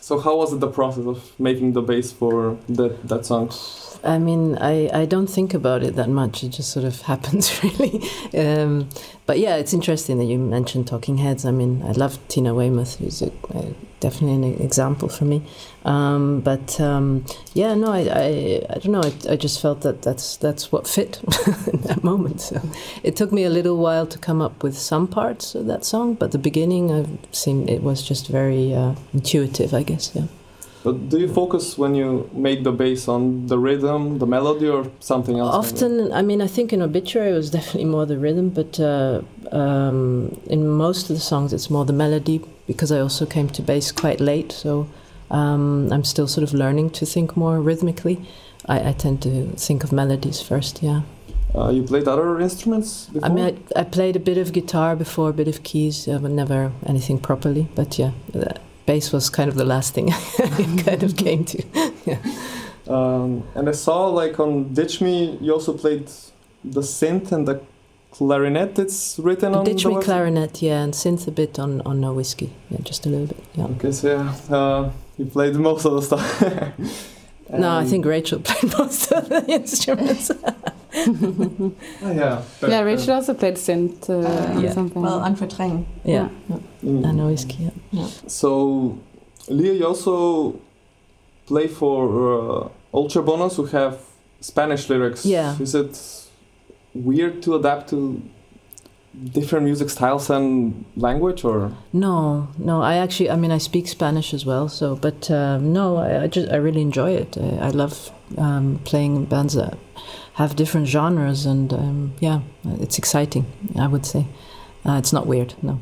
So how was it the process of making the bass for that song? I mean, I don't think about it that much. It just sort of happens, really. But yeah, it's interesting that you mentioned Talking Heads. I mean, I love Tina Weymouth, who's definitely an example for me. Yeah, no, I don't know. I just felt that that's what fit in that moment. So it took me a little while to come up with some parts of that song, but the beginning, it was just very intuitive, I guess. Yeah. But do you focus when you make the bass on the rhythm, the melody, or something else? Often, maybe? I mean, I think in Obituary it was definitely more the rhythm, but in most of the songs it's more the melody, because I also came to bass quite late, so I'm still sort of learning to think more rhythmically. I tend to think of melodies first, yeah. You played other instruments before? I mean, I played a bit of guitar before, a bit of keys, but never anything properly, but yeah. Bass was kind of the last thing I kind of came to. Yeah. And I saw, like, on Ditch Me, you also played the synth and the clarinet. It's written on Ditch the Me website? Clarinet, yeah, and synth a bit on No Whiskey. Yeah, just a little bit, yeah. Okay, so yeah, you played most of the stuff. No, I think Rachel played most of the instruments. Yeah, Rachel also played synth or something. Well, on Verdrängen. Yeah. And No Whiskey, yeah. So, Leah, you also play for Ultra Bonus, who have Spanish lyrics. Yeah. Is it weird to adapt to different music styles and language, or? No. I speak Spanish as well. So, but no, I really enjoy it. I love playing in bands that have different genres, and yeah, it's exciting, I would say. It's not weird, no.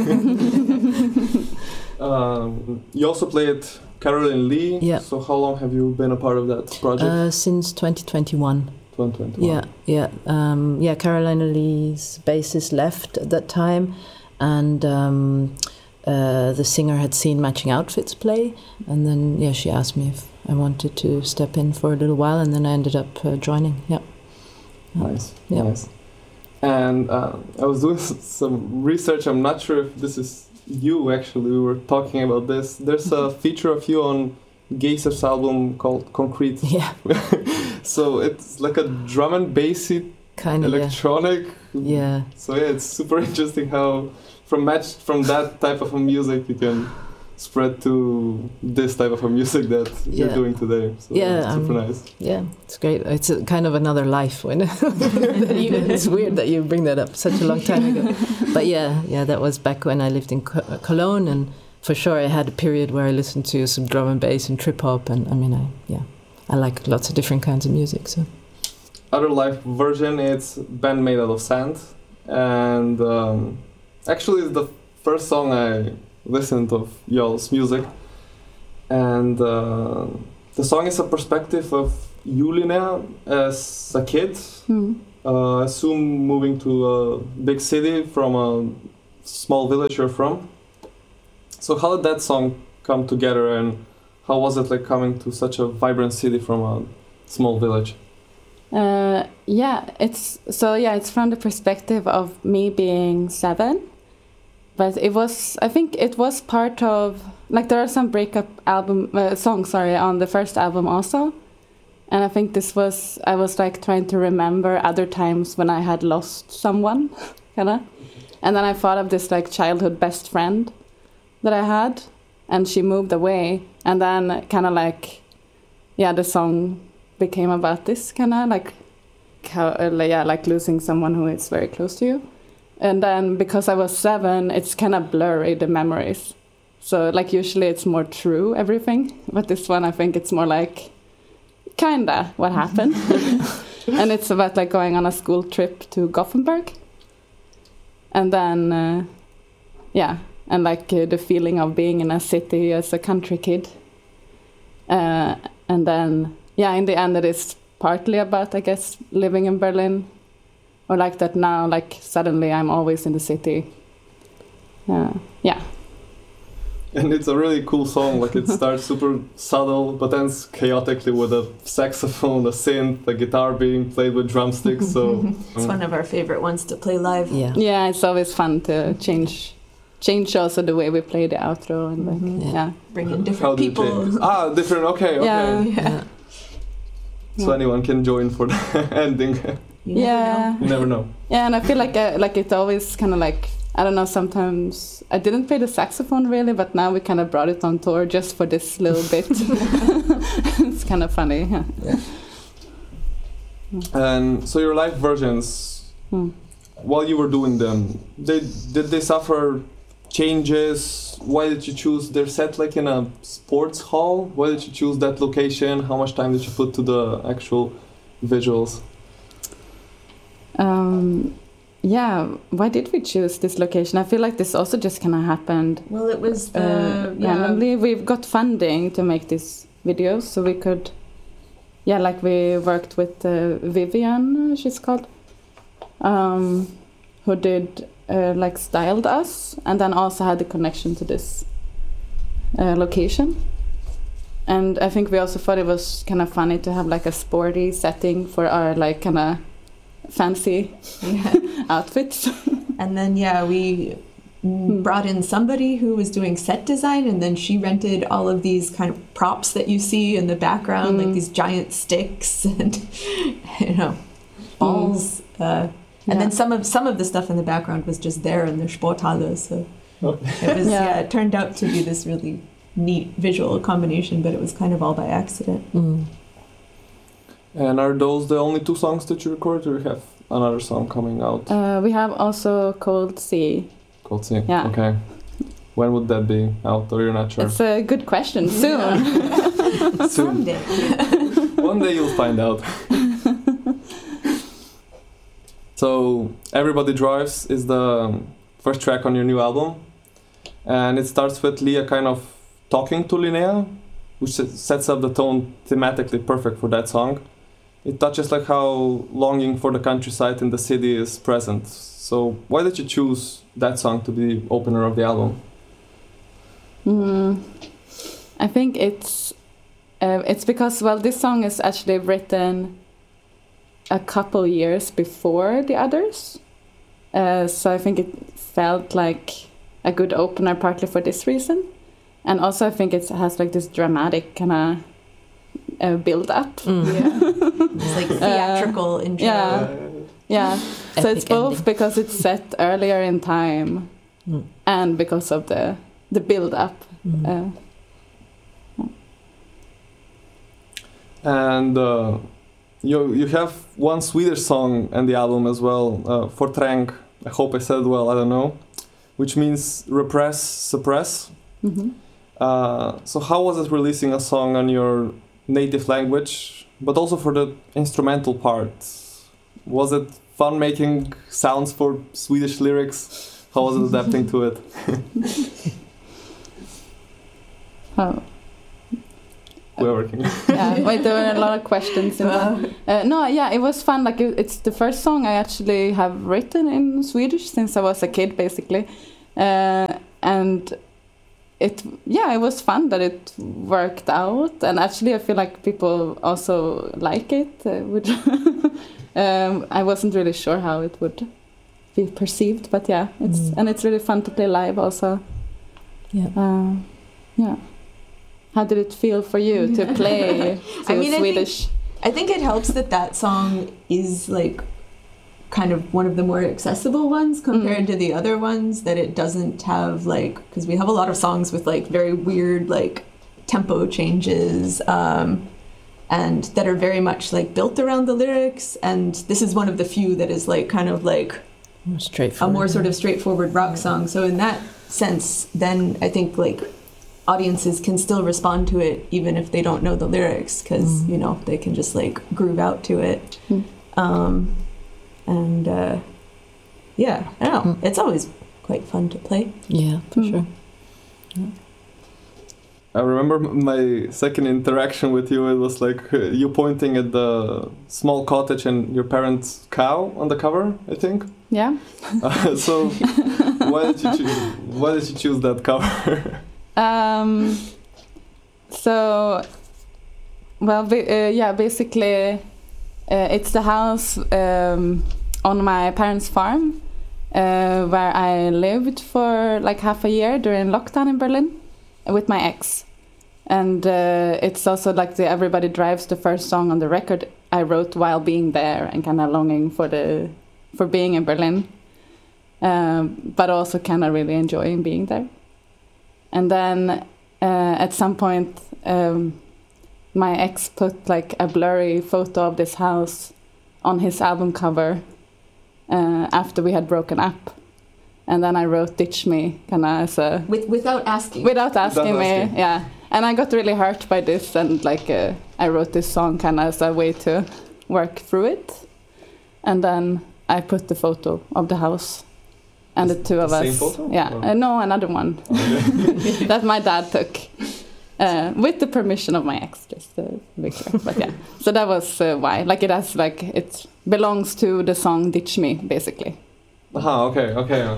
You also played Caroline Lee. Yeah. So how long have you been a part of that project? Since 2021. 2021. Yeah. Carolina Lee's bassist left at that time, and the singer had seen Matching Outfits play, and then she asked me if I wanted to step in for a little while, and then I ended up joining. Yeah. Nice. Yeah. Nice. And I was doing some research. I'm not sure if this is you, actually. We were talking about this. There's a feature of you on Geysers' album called Concrete. Yeah. So it's like a drum and bassy kind of electronic. Yeah. So yeah, it's super interesting how from that type of a music you can spread to this type of a music that you're doing today. So it's super nice. Yeah, it's great. It's kind of another life. It's weird that you bring that up such a long time ago. But yeah, that was back when I lived in Cologne, and for sure I had a period where I listened to some drum and bass and trip hop, and I like lots of different kinds of music. So other live version, it's Band Made Out of Sand, and actually it's the first song I listened of y'all's music, and the song is a perspective of you, Linnea, as a kid, assume moving to a big city from a small village you're from. So how did that song come together, and how was it like coming to such a vibrant city from a small village? It's from the perspective of me being 7. But I think it was part of, like, there are some breakup songs on the first album also. And I think I was like trying to remember other times when I had lost someone, kinda. And then I thought of this like childhood best friend that I had, and she moved away. And then kinda like, the song became about this kinda like, how, like losing someone who is very close to you. And then because I was 7, it's kind of blurry, the memories. So like usually it's more true, everything. But this one, I think it's more like kinda what happened. And it's about like going on a school trip to Gothenburg. And then, and like the feeling of being in a city as a country kid. And then, in the end it is partly about, I guess, living in Berlin. Or like that now, like suddenly I'm always in the city. And it's a really cool song. Like it starts super subtle, but ends chaotically with a saxophone, a synth, a guitar being played with drumsticks. So it's one of our favorite ones to play live. Yeah. Yeah, it's always fun to change change also the way we play the outro and like Yeah. Bring in How different do you people. change? Different. Okay. Yeah. Yeah. So anyone can join for the ending. You never know. You never know. Yeah, and I feel like it always kind of like, I don't know, sometimes I didn't play the saxophone really, but now we kind of brought it on tour just for this little bit. It's kind of funny. Yeah. And so your live versions, while you were doing them, did they suffer changes? Why did you choose their set like in a sports hall? Why did you choose that location? How much time did you put to the actual visuals? Yeah, why did we choose this location? I feel like this also just kind of happened Well, it was the randomly. We've got funding to make these videos, so we could, like we worked with Vivian, she's called, who did like styled us, and then also had the connection to this location. And I think we also thought it was kind of funny to have like a sporty setting for our like kind of fancy outfits. And then we brought in somebody who was doing set design, and then she rented all of these kind of props that you see in the background, like these giant sticks and balls. And then some of the stuff in the background was just there in the Sporthalle. So it was it turned out to be this really neat visual combination, but it was kind of all by accident. And are those the only 2 songs that you recorded, or you have another song coming out? We have also Cold Sea. Cold Sea. Yeah. Okay. When would that be out, or you're not sure? It's a good question. Soon. Someday. One day you'll find out. So Everybody Drives is the first track on your new album, and it starts with Leah kind of talking to Linnea, which sets up the tone thematically perfect for that song. It touches like how longing for the countryside in the city is present. So why did you choose that song to be the opener of the album? I think it's because, well, this song is actually written a couple years before the others. So I think it felt like a good opener partly for this reason. And also I think it has like this dramatic kind of build up. It's like theatrical intro. Yeah. So it's both ending. because it's set earlier in time and because of the build up. And you have one Swedish song in the album as well, Forträng, I hope I said it well, I don't know, which means repress, suppress. So how was it releasing a song on your native language, but also for the instrumental part? Was it fun making sounds for Swedish lyrics? How was it adapting to it? Whoever can. Wait, there were a lot of questions in that. It was fun. Like it's the first song I actually have written in Swedish since I was a kid, basically, and it was fun that it worked out. And actually, I feel like people also like it, which I wasn't really sure how it would be perceived, but it's really fun to play live also. How did it feel for you to play Swedish? I think it helps that song is like kind of one of the more accessible ones compared to the other ones, that it doesn't have like, because we have a lot of songs with like very weird like tempo changes and that are very much like built around the lyrics, and this is one of the few that is like kind of like a more sort of straightforward rock song. So in that sense, then I think like audiences can still respond to it even if they don't know the lyrics, because they can just like groove out to it. I don't know, it's always quite fun to play. Yeah, for sure. I remember my second interaction with you. It was like you pointing at the small cottage and your parents' cow on the cover, I think. Yeah. So why did you choose that cover? Basically, it's the house on my parents' farm, where I lived for like half a year during lockdown in Berlin with my ex. And it's also like the Everybody Drives, the first song on the record I wrote while being there and kind of longing for being in Berlin, but also kind of really enjoying being there. And then at some point, my ex put like a blurry photo of this house on his album cover after we had broken up. And then I wrote "Ditch Me" kind of as a... Without asking. Without asking me, yeah. And I got really hurt by this, and like I wrote this song kind of as a way to work through it. And then I put the photo of the house, and the two of us. Same photo? Yeah, no, another one that my dad took with the permission of my ex, just to be clear. But yeah, so that was why. Like it belongs to the song "Ditch Me," basically. Okay.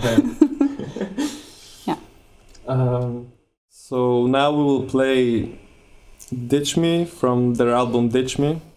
Yeah. So now we will play "Ditch Me" from their album "Ditch Me."